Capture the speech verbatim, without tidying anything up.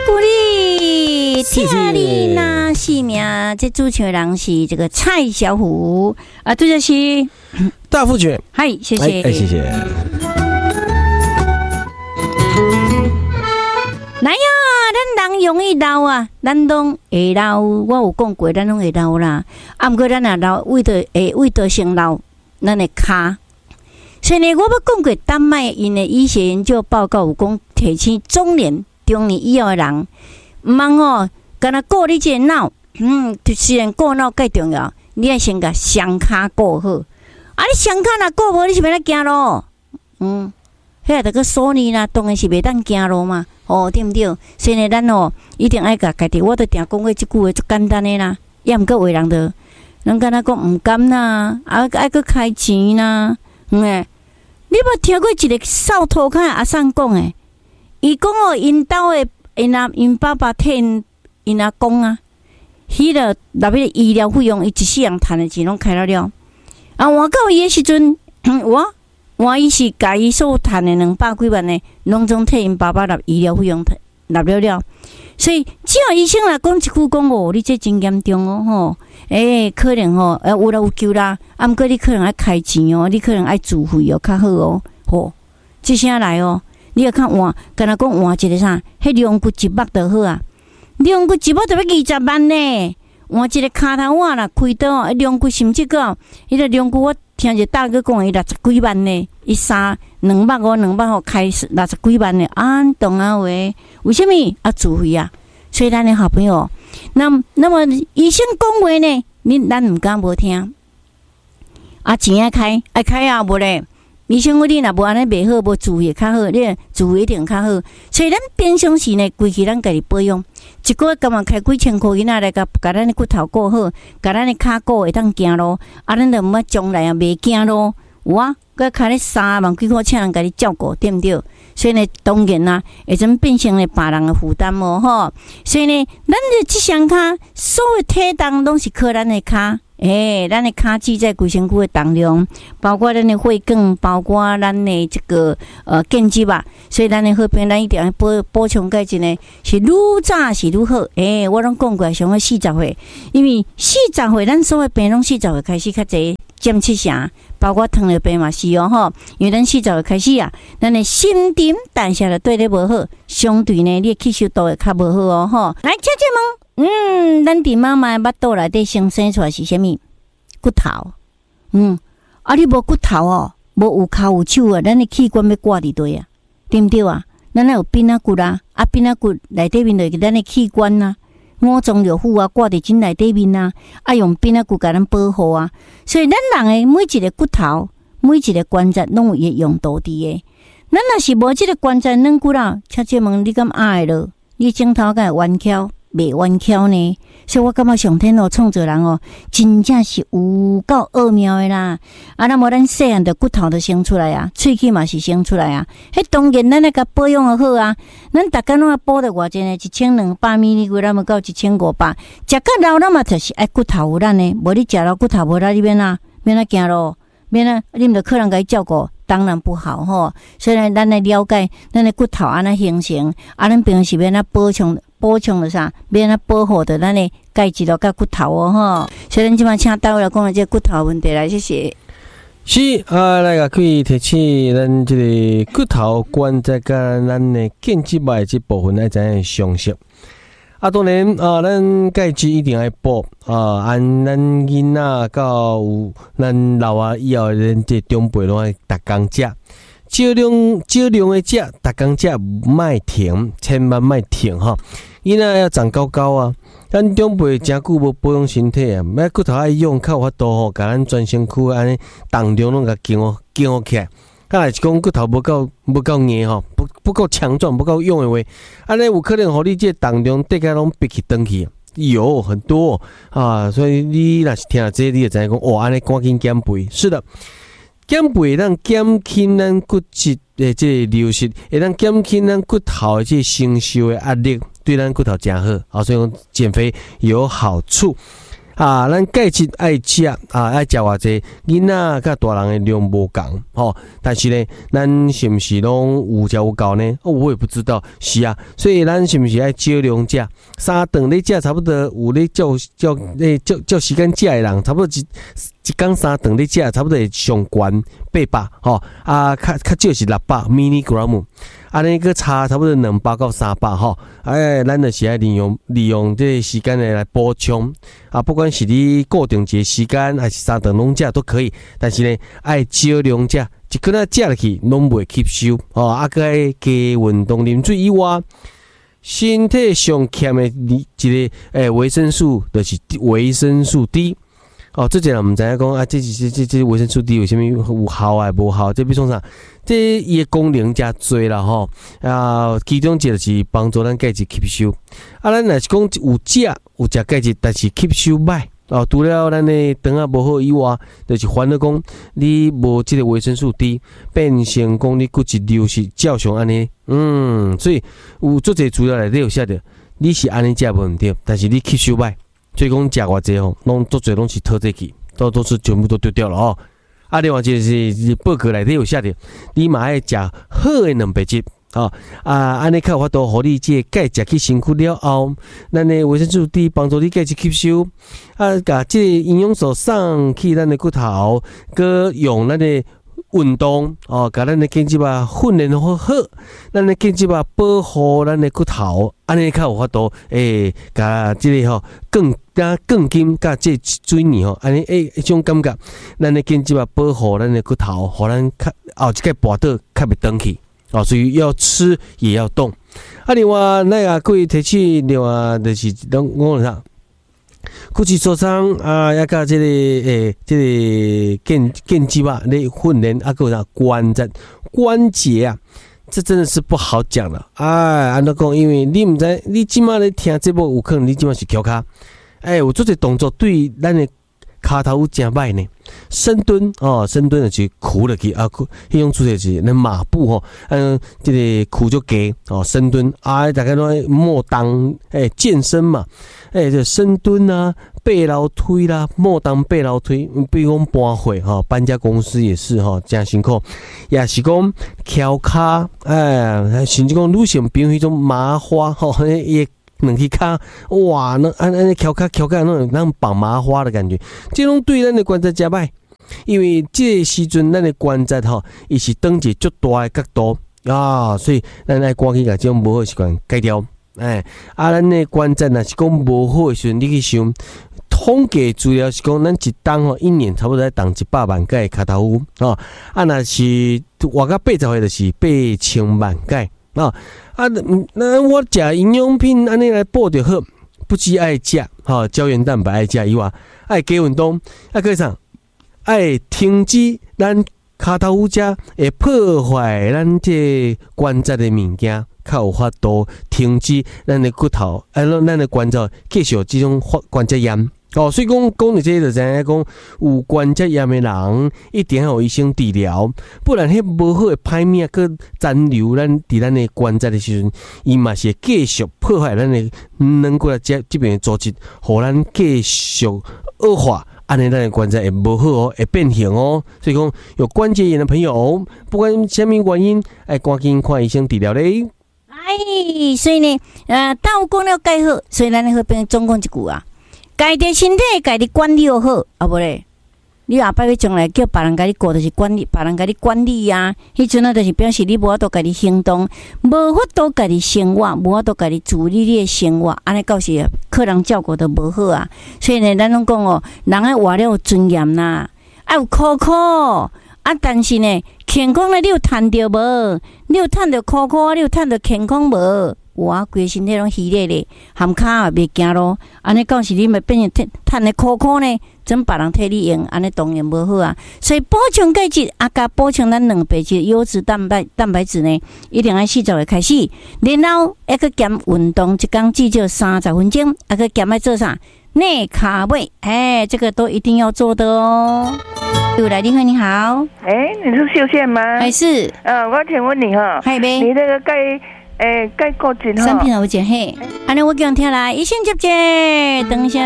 鼓励，听你那是名，这主持人是这个蔡小虎啊，对的是大富卷， 嗨，谢谢， 哎，谢谢。 来呀，咱人容易老啊，咱拢会老。我有讲过，咱拢会老啦。啊，毋过咱若老，为着会为着先老，咱的骹。所以呢，我要讲过，丹麦因的医学研究报告有讲，提醒中年、中年以后的人，毋通哦，干那顾你这个脑，嗯，虽然顾脑介重要，你爱先甲双骹顾好。啊，你双骹若顾无，你是要来行路？嗯。遐着个锁呢啦，当然是袂当行路嘛，哦，对毋对？所以呢，咱哦一定爱甲家己，我都定讲过即句话，足简单诶啦。也毋过为人着，人敢若讲毋甘啦，啊爱搁开钱啦，嗯诶，你无听过一个扫涂骹阿婶讲诶？伊讲哦，因兜诶，因阿因爸爸替因因阿公啊，迄个内面医疗费用，伊一世人赚诶钱拢开了了。啊，换到伊诶时阵，我。我伊是家己所赚的两百几万呢，拢总替因爸爸纳医疗费用纳了了。所以只要医生来讲一句讲哦，你这真严重哦吼，诶、欸，可能吼，呃有啦有救啦，啊，毋过你可能爱开钱哦，你可能爱自费哦，较好哦，吼，即声来哦，你要看换，敢若讲换一个啥，迄两骨一目就好啊，两骨一目就要二十万呢，换一个骹头碗啦，开刀两骨甚至个，迄个两骨我。听一大哥讲，伊六十几万呢，伊三两百五两百五开六十几万呢，啊，懂啊喂？为什么啊？自费啊？所以咱的好朋友，那那么医生讲话呢，你咱唔敢无听，啊，钱爱开，爱开啊，无咧。医生讲你若无安尼袂好，无自费较好，你自费一定较好。所以咱平常时呢，规气咱家己保养。一个月干嘛开几千块，囡仔来甲甲咱的骨头顾好，甲咱的骹顾会当行路，啊，咱就毋要将来啊袂行路，有啊，佮开咧三万几块，请人甲你照顾，对毋对？所以呢，当然啦，会怎变成咧别人的负担哦吼。所以呢，咱的即双骹，所有体重拢是靠咱的骹。诶、欸，咱的骹记在规身躯的重量，包括咱的血管，包括咱的这个呃腱肌吧，所以咱的好病，咱一定要补补充钙质呢，是愈早是愈好。诶、欸，我拢讲过，上个四十岁，因为四十岁咱所有病拢四十岁开始较侪占七成，包括糖尿病嘛是哦吼，因为咱四十岁开始啊，咱的新陈代谢就对咧无好，相对呢，你的吸收度会较无好哦吼。来，姐姐们。嗯，咱伫妈妈的腹肚内底生生出来是啥物？骨头。嗯，啊，你无骨头哦，无有骹有手啊，咱的器官要挂伫对啊，对毋对啊？咱有髌仔骨啊，啊髌仔骨内底面就是咱的器官啊，五脏六腑啊，挂伫筋内底面啊，啊用髌仔骨甲咱保护啊。所以咱人的每一个骨头，每一个关节拢有伊的用途伫诶。咱若是无即个关节软骨啦，请姐问你敢爱咯？你镜头敢会弯翘？袂弯翘呢，所以我感觉上天哦，创造人哦，真正是有够奥妙的啦。啊，那么咱细汉的骨头都生出来啊，喙齿嘛是生出来啊。迄当然咱来甲保养的好啊，咱逐工拢要补得偌济呢，一千两百米哩，咱要到一千五百。食较老咱嘛就是爱骨头有咱呢，无你食了骨头无咱你免啊，免啊行路，免啊，你毋着客人甲伊照顾。当然不好吼，所以咱来了解咱的骨头安怎形成，啊，咱平时要安怎补充补充的啥，要安怎保护的咱的钙质咯，甲骨头哦吼。所以咱即摆请到来讲的这骨头问题来，谢谢。 是啊，来个可以提起咱这个骨头关节甲咱的腱肌脉这部分来怎样详细。啊，当然啊，咱钙质一定要补啊，按咱囡仔到有咱老啊以后，咱这长辈拢爱逐工食，少量少量的食，逐工食，莫停，千万莫停哈。囡仔要长高高啊，咱长辈诚久无保养身体啊，买骨头爱用，较有法度吼，甲咱全身躯安尼重量拢甲健好健好起来。甲来是讲骨头无够无够硬吼，不不够强壮，不够用的话，安尼有可能互你这重量得个拢逼起登去，有很多啊，所以你若是听到这，你就知影讲哦，安尼赶紧减肥。是的，减肥让减轻咱骨质的这个流失，会让减轻咱骨头的这承受的压力，对咱骨头真好啊，所以讲减肥有好处。 啊，咱钙质爱食啊，爱食偌济，囡仔甲大人的量无共吼。但是呢，咱是毋是拢有食有够呢？哦，我也不知道。是啊，所以咱是毋是爱少量食？三顿咧食差不多有咧照照咧照照时间食的人，差不多一一工三顿咧食，差不多会上悬八百吼。啊，较较少是六百 milligram。安尼个差差不多两百到三百吼，哎，咱就是爱利用利用这个时间来补充啊，不管是你固定一个时间还是三顿拢食都可以，但是呢，爱少量食，一个仔食落去拢袂吸收哦，啊，个爱加运动、啉水以外，身体上欠的一个诶维生素就是维生素 D。哦，这个人唔知影讲啊，这这这这维生素 D 为什么有效啊？无效？这比如啥？这伊的功能加多啦吼啊，其中一个就是帮助咱钙质吸收。啊，咱若是讲有食有食钙质，但是吸收歹哦，除了咱的肠啊无好以外，就是烦恼讲你无这个维生素 D， 变成讲你骨质流失照常安尼。嗯，所以有做这资料内底有写着，你是安尼食无毋对，但是你吸收歹。所以讲食偌济吼，拢做侪拢是透这去，都都是全部都丢掉了哦。啊，另外就是报告内底有写着，你嘛爱食好的蛋白质哦。啊，安尼较有法度，互你这钙食去身躯了后，咱的维生素 D 帮助你钙质吸收。啊，甲这营养素送去咱的骨头，佮用咱的运动哦，甲咱的筋肌肉训练好好，咱的筋肌肉保护咱的骨头，安尼较有法度诶，甲这个吼更加更紧，甲这水泥吼，安尼诶一种感觉，咱的筋肌肉保护咱的骨头，互咱较后一个跋倒较袂转去哦，所以要吃也要动。啊，另外那个各位提起另外就是拢讲啥？骨质疏松啊，也甲这个诶，这个腱腱肌肉咧训练，啊，个啥关节关节啊，这真的是不好讲了。哎，安怎讲？因为你唔知，你即马咧听这部有可能你即马是翘骹，哎，有做这动作对咱的骹头真歹呢。深蹲哦，深蹲就是苦落去啊，迄种做就是那马步吼，嗯，这个苦就给哦，深蹲啊，大家都莫当哎健身嘛。哎，这深蹲啊，背劳推啦，莫当背劳推，比如讲搬货哈，搬家公司也是哈，真辛苦。也是讲翘骹，哎，甚至讲女性比如迄种麻花吼，也两只骹，哇，那安安翘骹翘骹那种那种绑麻花的感觉，这种对咱的关节真歹，因为这时阵咱的关节吼，伊是当一足大的角度啊，所以咱爱赶紧把这种无好习惯改掉。哎，啊，咱的关节若是讲无好的时阵，你去想，统计资料是讲，咱一当吼一年差不多在动一百万盖骹头乌哦，啊，若是活到八十岁就是八千万盖哦，啊，那我食营养品安尼来补就好，不只爱食吼胶原蛋白爱食以外，爱加运动，啊，个啥，爱停止咱骹头乌食会破坏咱这关节的物件。较有法度停止咱的骨头，啊，咱的关节继续这种关节炎哦。所以讲讲到这就知影讲，有关节炎的人一定要有医生治疗，不然迄无好的歹命佮残留咱伫咱的关节的时阵，伊嘛是继续破坏咱的软骨这这边的组织，互咱继续恶化。安尼咱的关节会无好哦，会变形哦。所以讲有关节炎的朋友，不管什么原因，爱赶紧看医生治疗咧。 哎，所以呢，呃，倒讲了介好，所以咱咧好变总讲一句啊，家己身体家己管理又好，啊无咧，你后摆要将来叫别人家己顾，就是管理，别人家己管理啊。迄阵啊，就是表示你无法度家己行动，无法度家己生活，无法度家己处理你的生活，安尼到时客人照顾都无好啊。所以呢，咱拢讲哦，人爱活了有尊严呐，爱有苦苦。啊，但是呢，健康呢，你有赚到无？你有赚到苦苦，你有赚到健康无？哇，规身体拢虚咧咧，含骹也袂行咯。安尼到时你咪变成赚的苦苦呢，整别人替你用，安尼当然无好啊。所以补充钙质，啊，加补充咱蛋白质、优质蛋白蛋白质呢，一定要四十岁开始，然后还去减运动，一工至少三十分钟，还去减要做啥？内卡位，哎，这个都一定要做的哦。有来，你好，你好。 哎、欸，你是秀倩吗？ 还是？ 呃，我请问你哈， 嗨呗。 你那个钙，诶、欸，钙固醇哈。 产品有一嘿，安尼我叫人听来，医生接接，等一下。